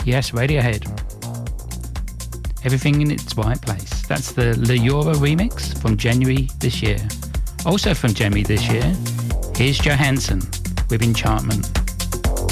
Yes, Radiohead. Everything in its right place. That's the Leora remix from January this year. Also from January this year, here's Johansson with Enchantment.